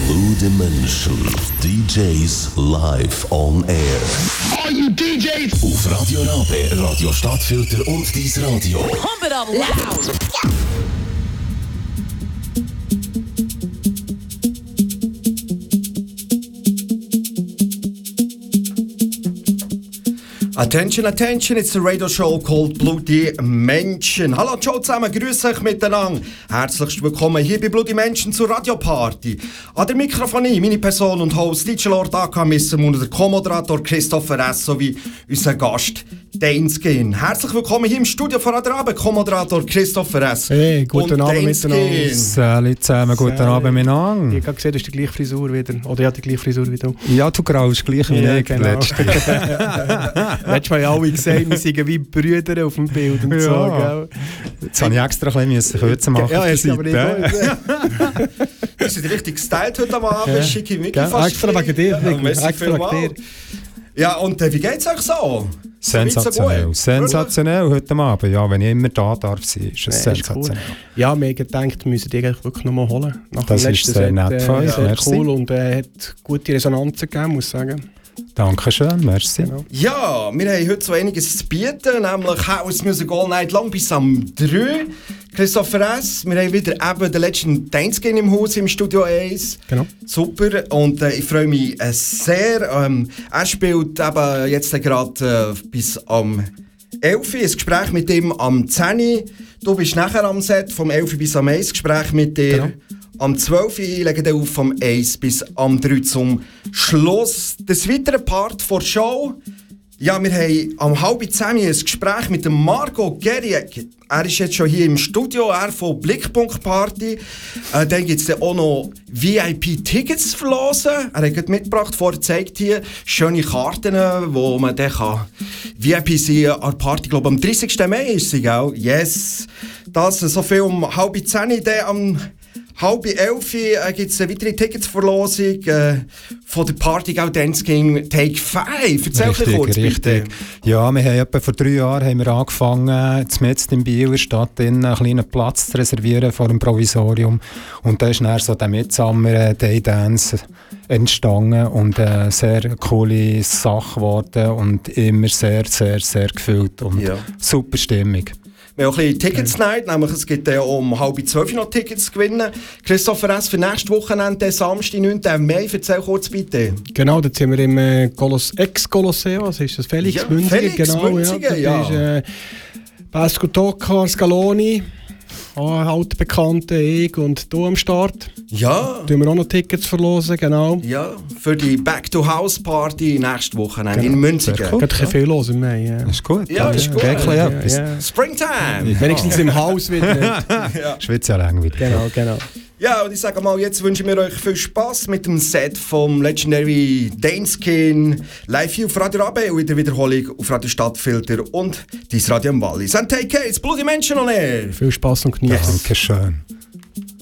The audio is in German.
Blue Dimension DJs live on air. Are you DJs? Auf Radio Rabe, Radio Stadtfilter und Dies Radio. Pump it up loud. Attention, attention, it's a radio show called Bloody Menschen. Hallo, ciao zusammen, grüß euch miteinander. Herzlich willkommen hier bei Bloody Menschen zur Radioparty. An der Mikrofonie meine Person und Host DJ Lord AK Missen und der Co-Moderator Christopher S. sowie unser Gast Dainskin. Herzlich willkommen hier im Studio von Radio Rabe, Co-Moderator Christopher S. Hey, guten Abend miteinander. Salut zusammen, guten Abend miteinander. Ich habe gesehen, du hast die gleiche Frisur wieder. Oder ich habe die gleiche Frisur wie du. Ja, du graust gleich wie ich genau. Letztes Mal alle gesagt, wir sind wie Brüder auf dem Bild und ja. so. Gell? Jetzt habe ich extra ein bisschen kürzer machen. Ja, jetzt aber nicht. Wir sind richtig gestylt heute Abend. Ja. Schicke mich fast extra wegen dir. Extra wegen dir. Ja, und wie geht es euch so? Sensationell. So sensationell heute Abend. Ja, wenn ich immer da darf sein, ist es sensationell. Cool. Ja, wir haben gedacht, wir müssen die wirklich nochmal holen. Nach das ist sehr nett von euch. Sehr cool und hat gute Resonanz gegeben, muss ich sagen. Dankeschön, merci. Genau. Ja, wir haben heute so einiges zu bieten, nämlich House Music All Night Long bis am 3. Christopher S., wir haben wieder eben den letzten Dainskin im Haus, im Studio 1. Genau. Super, und ich freue mich sehr. Er spielt eben jetzt gerade bis am 11 ein Gespräch mit ihm am 10. Du bist nachher am Set, vom 11 bis am 1 Gespräch mit dir. Genau. Am 12 legen wir auf vom 1 bis am 3 zum Schluss. Das weitere Part der Show. Ja, wir haben am 9:30 ein Gespräch mit dem Marco Geriek. Er ist jetzt schon hier im Studio, er von Blickpunkt Party. Dann gibt es auch noch VIP-Tickets zu verlosen. Er hat mitgebracht, vorher gezeigt hier, schöne Karten, wo man dann VIP sein kann an der Party. Ich glaube, am 30. Mai ist sie, gell? Yes! Das so viel um 9:30. Dann am 10:30 gibt es eine weitere Ticketsverlosung von der Party Dainskin Take 5. Erzähl richtig, kurz, bitte. Ja, wir haben etwa vor 3 Jahren haben wir angefangen, mitten in Biel, Stadt, einen kleinen Platz zu reservieren vor dem Provisorium. Und da ist dann so der Midsummer Day Dance entstanden und eine sehr coole Sache geworden und immer sehr, sehr, sehr gefüllt und super Stimmung. Wir haben auch ein bisschen Tickets Night, nämlich es gibt um 11:30 noch Tickets zu gewinnen. Christopher S. für nächstes Wochenende, Samstag, 9. Mai, erzähl kurz bitte. Genau, da sind wir im Ex-Colosseo, was ist das? Felix Münziger, Felix genau. Münziger, ja. Das ist Pasco Tocca, Scaloni, alte Bekannte, ich und du am Start. Ja. Tun wir auch noch Tickets verlosen, genau. Ja, für die Back-to-House-Party nächstes Wochenende in Münzigen. Geht ein viel los im Mai. Ja. Das ist gut. Ja, ist gut. Ja. Springtime. Wenigstens im Haus wieder. Ja. Schwitzt ja lang wieder. Genau. Ja, und ich sage mal, jetzt wünschen wir euch viel Spass mit dem Set vom Legendary Dainskin live hier auf Radio Rabe und in der Wiederholung auf Radio Stadtfilter und Dies Radio am Wallis. And take care, it's Bloody Menschen on air. Viel Spass und Genießen. Dankeschön.